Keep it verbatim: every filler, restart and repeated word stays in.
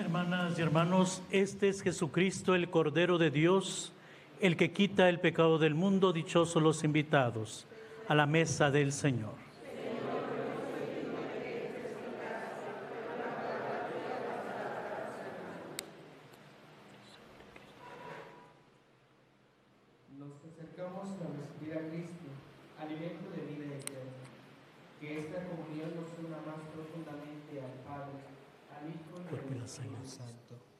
Hermanas y hermanos, este es Jesucristo, el Cordero de Dios, el que quita el pecado del mundo. Dichosos los invitados a la mesa del Señor. Nos acercamos a recibir a Cristo, alimento de vida eterna. Que esta comunión nos una más profundamente al Padre, al Hijo y al Espíritu Santo.